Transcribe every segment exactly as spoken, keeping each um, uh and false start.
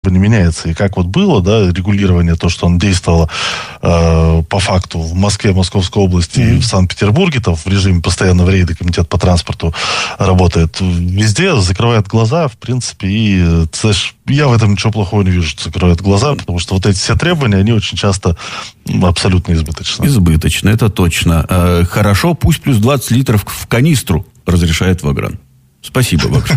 не меняется. И как вот было, да, регулирование, то, что он действовало э, по факту в Москве, Московской области mm-hmm. и в Санкт-Петербурге, там в режиме постоянного рейда комитет по транспорту работает. Везде закрывает глаза, в принципе, и, ты знаешь, я в этом ничего плохого не вижу, что закрывает глаза, потому что вот эти все требования, они очень часто абсолютно избыточны. Избыточно, это точно. Э, хорошо, пусть плюс двадцать литров в канистру разрешает Вагран. Спасибо, Вагран.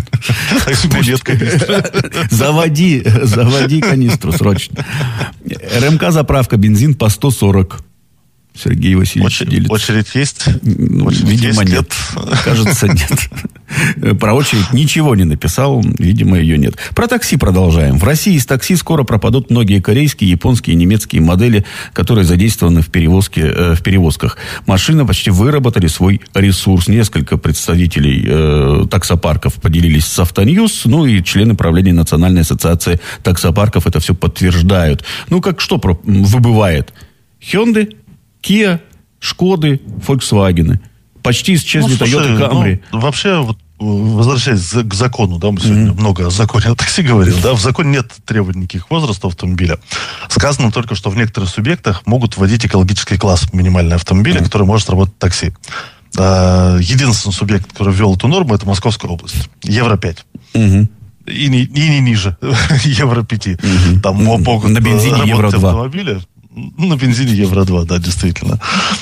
Заводи, заводи канистру срочно. РМК заправка, бензин по сто сорок. Сергей Васильевич делится. Очередь есть? Видимо, нет. Кажется, нет. Про очередь ничего не написал. Видимо, ее нет. Про такси продолжаем. В России из такси скоро пропадут многие корейские, японские и немецкие модели, которые задействованы в перевозке, э, в перевозках. Машины почти выработали свой ресурс. Несколько представителей э, таксопарков поделились с Автоньюз. Ну и члены правления Национальной ассоциации таксопарков это все подтверждают. Ну, как что про- выбывает? Hyundai, Kia, Шкоды, Volkswagen. Почти исчезли ну, Toyota Camry. Ну, вообще, вот, возвращаясь к закону, да, мы сегодня mm-hmm. много о законе о такси говорим, да, в законе нет требований никаких возраста автомобиля. Сказано только, что в некоторых субъектах могут вводить экологический класс минимального автомобиля, mm-hmm. который может работать такси. Единственный субъект, который ввел эту норму, это Московская область. Евро пять. Mm-hmm. И, не, и не ниже. Евро пять. Mm-hmm. Там mm-hmm. могут на бензине Евро два. Автомобиля. На бензине Евро два, да, действительно.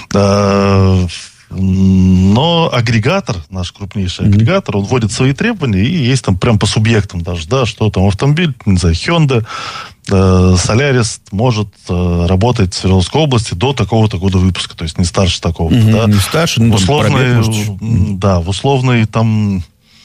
Но агрегатор, наш крупнейший mm-hmm. агрегатор, он вводит свои требования, и есть там прям по субъектам даже, да, что там автомобиль, не знаю, Hyundai, э, Solaris может э, работать в Свердловской области до такого-то года выпуска, то есть не старше такого-то, mm-hmm. да. Не старше, но условный, mm-hmm. да, в условной там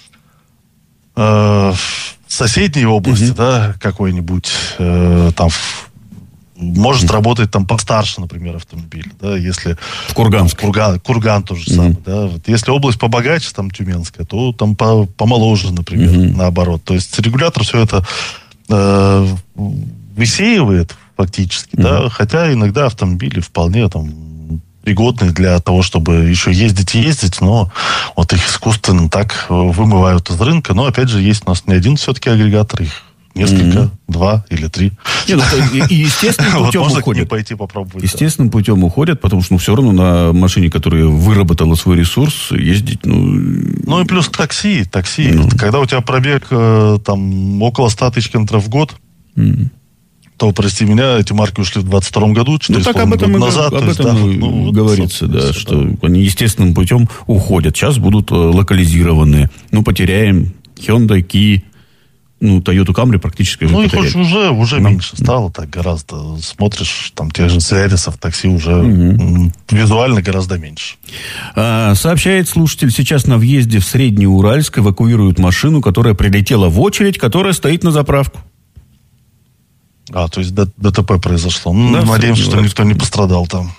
э, соседней области, mm-hmm. да, какой-нибудь э, там может mm-hmm. работать там постарше, например, автомобиль, да, если... В Курганске. Курган, Курган тоже mm-hmm. самое, да. Вот, если область побогаче, там, Тюменская, то там по, помоложе, например, mm-hmm. наоборот. То есть регулятор все это э, высеивает фактически, mm-hmm. да, хотя иногда автомобили вполне там пригодны для того, чтобы еще ездить и ездить, но вот их искусственно так вымывают из рынка. Но, опять же, есть у нас не один все-таки агрегатор, их несколько, mm-hmm. два или три. Нет, ну, и, и естественным путем вот уходят. Пойти попробовать. Естественным да. путем уходят, потому что ну, все равно на машине, которая выработала свой ресурс, ездить, ну... Ну и плюс такси, такси. Ну. Когда у тебя пробег там около ста тысяч километров в год, mm-hmm. то, прости меня, эти марки ушли в двадцать втором году, четыре ну, так об этом, назад. Об этом да, ну, говорится, да, что да. они естественным путем уходят. Сейчас будут локализированные. Ну, потеряем Hyundai, Kia, ну, Toyota Camry практически уже Ну, их уже, уже ну, меньше стало, так гораздо. Смотришь, там, тех же Солярисов, такси уже угу. визуально гораздо меньше. А, сообщает слушатель, сейчас на въезде в Среднеуральск эвакуируют машину, которая прилетела в очередь, которая стоит на заправку. А, то есть ДТП произошло. Ну, да, надеемся, что никто не пострадал там.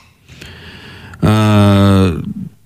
А...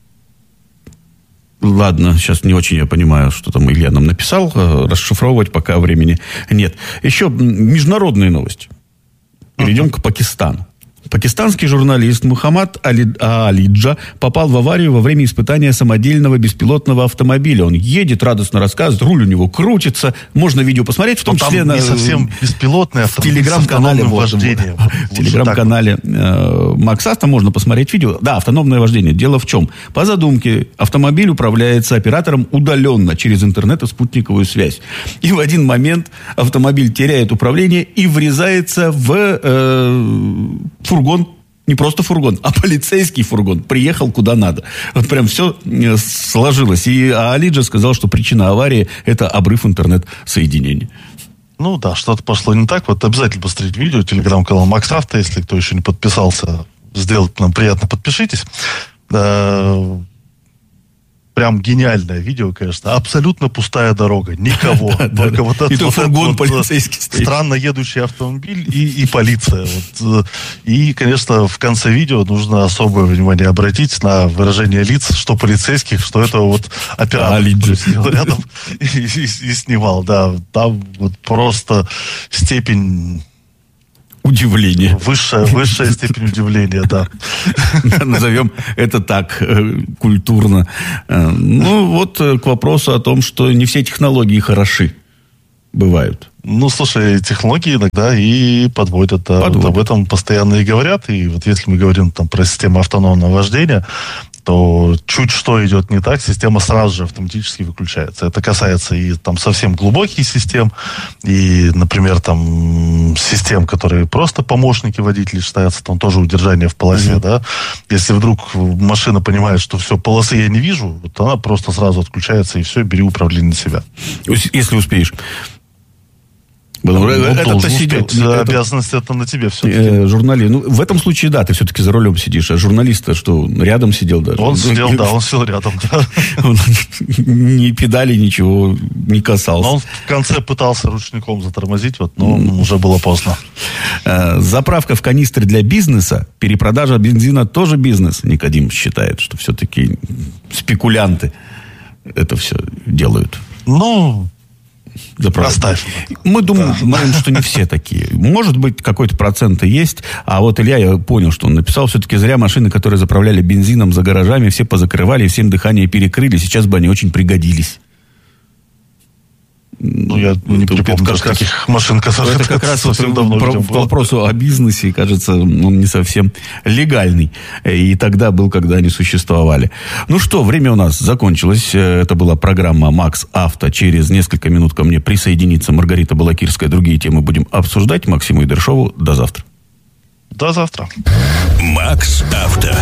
Ладно, сейчас не очень я понимаю, что там Илья нам написал. Расшифровывать пока времени нет. Еще международные новости. Перейдем uh-huh. к Пакистану. Пакистанский журналист Мухаммад Али, Алиджа попал в аварию во время испытания самодельного беспилотного автомобиля. Он едет, радостно рассказывает, руль у него крутится. Можно видео посмотреть, в том Но числе там на... не совсем беспилотный автомобиль. В телеграм-канале. Вот, в телеграм-канале э, Максаста можно посмотреть видео. Да, автономное вождение. Дело в чем? По задумке, автомобиль управляется оператором удаленно, через интернет и спутниковую связь. И в один момент автомобиль теряет управление и врезается в э, фургон. Не просто фургон, а полицейский фургон. Приехал куда надо. Вот прям все сложилось. И Алиджа сказал, что причина аварии – это обрыв интернет-соединения. Ну да, что-то пошло не так. Вот обязательно посмотреть видео, телеграм-канал Максавто. Если кто еще не подписался, сделать нам приятно, подпишитесь. Прям гениальное видео, конечно. Абсолютно пустая дорога. Никого. Только вот этот фургон полицейский стоит. Странно едущий автомобиль и полиция. И, конечно, в конце видео нужно особое внимание обратить на выражение лиц, что полицейских, что это вот оператор, который сидел рядом и снимал. Да, там вот просто степень... Удивление. Высшая, высшая степень удивления, да. Назовем это так, культурно. Ну, вот к вопросу о том, что не все технологии хороши. бывают. Ну, слушай, технологии иногда и подводят. А вот об этом постоянно и говорят. И вот если мы говорим там про систему автономного вождения, то чуть что идет не так, система сразу же автоматически выключается. Это касается и там совсем глубоких систем, и, например, там систем, которые просто помощники водителей считаются, там тоже удержание в полосе, mm-hmm. да. Если вдруг машина понимает, что все, полосы я не вижу, вот она просто сразу отключается, и все, бери управление на себя. Если успеешь. Ну, это сидел, это, обязанность это на тебе все-таки. Э, журналист. Ну, в этом случае, да, ты все-таки за рулем сидишь, а журналист-то что, рядом сидел даже? Он сидел, да, он сидел рядом. Да. Он ни педали, ничего не касался. Но он в конце пытался ручником затормозить, вот, но mm. уже было поздно. Э, заправка в канистры для бизнеса, перепродажа бензина тоже бизнес. Никодим считает, что все-таки спекулянты это все делают. Ну... Оставь. Мы думаем, да. что не все такие. Может быть, какой-то процент и есть. А вот Илья, я понял, что он написал, все-таки зря машины, которые заправляли бензином за гаражами, все позакрывали, всем дыхание перекрыли. Сейчас бы они очень пригодились. Ну, я не припомню даже каких машин, которые... Это как раз вот к вопросу о бизнесе, кажется, он не совсем легальный. И тогда был, когда они существовали. Ну что, время у нас закончилось. Это была программа «Макс Авто». Через несколько минут ко мне присоединится Маргарита Балакирская. Другие темы будем обсуждать. Максиму Идершову. До завтра. До завтра. «Макс Авто».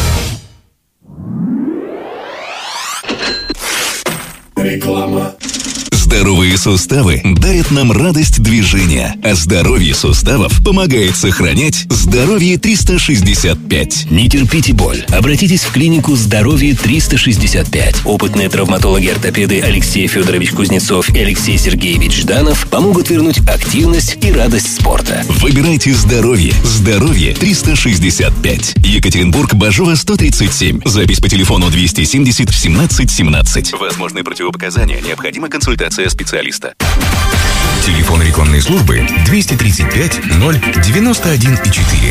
Реклама. Здоровые суставы дарят нам радость движения, а здоровье суставов помогает сохранять здоровье триста шестьдесят пять. Не терпите боль. Обратитесь в клинику «Здоровье триста шестьдесят пять». Опытные травматологи-ортопеды Алексей Федорович Кузнецов и Алексей Сергеевич Жданов помогут вернуть активность и радость спорта. Выбирайте здоровье. Здоровье триста шестьдесят пять. Екатеринбург, Бажова, сто тридцать семь. Запись по телефону двести семьдесят семнадцать семнадцать. Возможны противопоказания. Необходима консультация специалиста. Телефон рекламной службы двести тридцать пять ноль девяносто один четыре.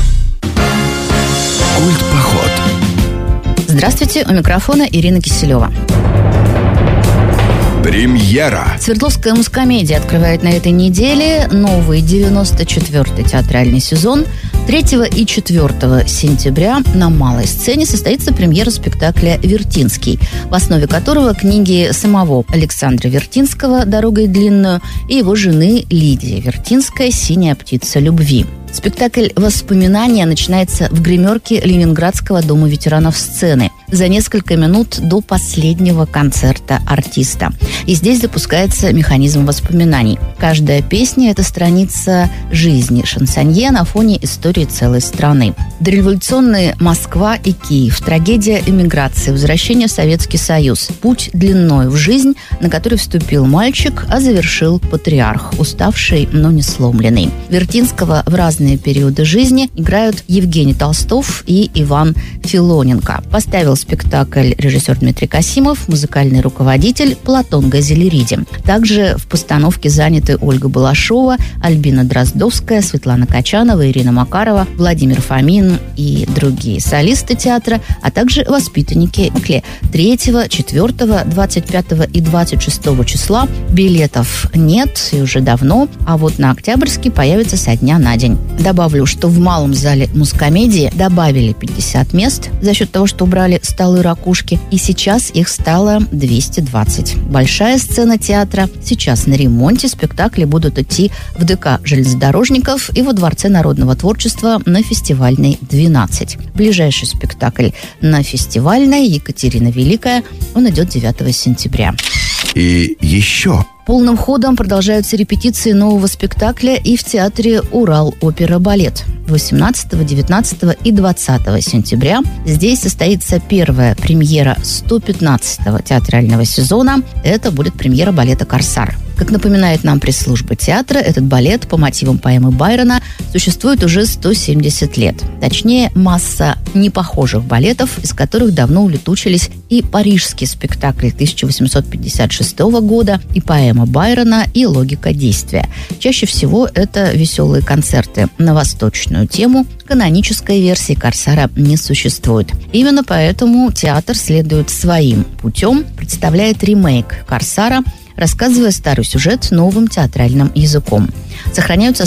Культпоход. Здравствуйте, у микрофона Ирина Киселева. Премьера. Свердловская мускомедия открывает на этой неделе новый девяносто четвёртый театральный сезон. третьего и четвёртого сентября на малой сцене состоится премьера спектакля «Вертинский», в основе которого книги самого Александра Вертинского «Дорогой длинную» и его жены Лидии Вертинской «Синяя птица любви». Спектакль «Воспоминания» начинается в гримерке Ленинградского дома ветеранов сцены за несколько минут до последнего концерта артиста. И здесь запускается механизм воспоминаний. Каждая песня – это страница жизни шансонье на фоне истории целой страны. Дореволюционные Москва и Киев, трагедия эмиграции, возвращение в Советский Союз, путь длинной в жизнь, на который вступил мальчик, а завершил патриарх, уставший, но не сломленный. Вертинского в разные периоды жизни играют Евгений Толстов и Иван Филоненко. Поставил спектакль режиссер Дмитрий Касимов, музыкальный руководитель Платон Газелериди. Также в постановке заняты Ольга Балашова, Альбина Дроздовская, Светлана Качанова, Ирина Макарова, Владимир Фомин и другие солисты театра, а также воспитанники третьего, четвёртого, двадцать пятого и двадцать шестого числа. Билетов нет и уже давно, а вот на Октябрьский появится со дня на день. Добавлю, что в малом зале мускомедии добавили пятьдесят мест за счет того, что убрали столы ракушки, и сейчас их стало двести двадцать. Большая сцена театра сейчас на ремонте. Спектакли будут идти в ДК железнодорожников и во Дворце народного творчества на Фестивальной двенадцать. Ближайший спектакль на Фестивальной Екатерина Великая, он идет девятого сентября. И еще... Полным ходом продолжаются репетиции нового спектакля и в театре «Урал-опера-балет». восемнадцатого, девятнадцатого и двадцатого сентября здесь состоится первая премьера сто пятнадцатого театрального сезона. Это будет премьера балета «Корсар». Как напоминает нам пресс-служба театра, этот балет по мотивам поэмы Байрона существует уже сто семьдесят лет. Точнее, масса непохожих балетов, из которых давно улетучились и парижский спектакль тысяча восемьсот пятьдесят шестого года, и поэма Байрона, и логика действия. Чаще всего это веселые концерты на восточную тему. Канонической версии «Корсара» не существует. Именно поэтому театр следует своим путем, представляет ремейк «Корсара», рассказывая старый сюжет новым театральным языком. Сохраняются